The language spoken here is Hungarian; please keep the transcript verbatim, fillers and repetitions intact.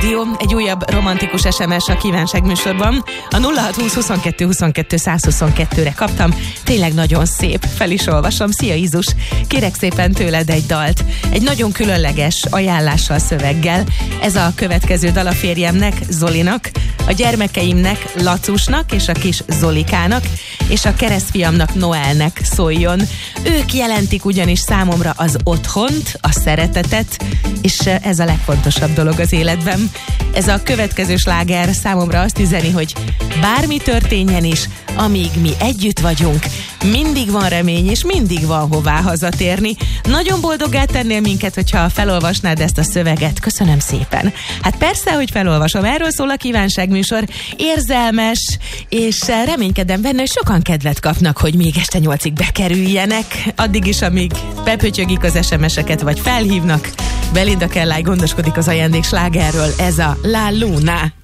Rádió, egy újabb romantikus es em es a kívánság műsorban. A nulla hat húsz huszonkettő huszonkettő százhuszonkettőre kaptam. Tényleg nagyon szép, fel is olvasom. Szia Izus, kérek szépen tőled egy dalt. Egy nagyon különleges ajánlással, szöveggel. Ez a következő dal a férjemnek, Zolinak, a gyermekeimnek, Lacusnak és a kis Zolikának, és a keresztfiamnak, Noelnek szóljon. Ők jelentik ugyanis számomra az otthont, a szeretetet, és ez a legfontosabb dolog az életben. Ez a következő sláger számomra azt üzeni, hogy bármi történjen is, amíg mi együtt vagyunk, mindig van remény, és mindig van hová hazatérni. Nagyon boldoggá tennél minket, hogyha felolvasnád ezt a szöveget. Köszönöm szépen. Hát persze, hogy felolvasom. Erről szól a kívánságműsor. Érzelmes, és reménykedem benne, hogy sokan kedvet kapnak, hogy még este nyolcig bekerüljenek. Addig is, amíg bepötyögik az es em eseket, vagy felhívnak. Belinda Kellái gondoskodik az ajándék slágerről. Ez a La Luna.